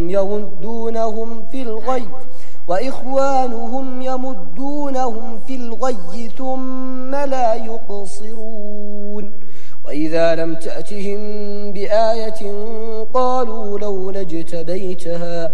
يمدونهم في الغي ثم لا يقصرون وإذا لم تأتهم بآية قالوا لولا اجتبيتها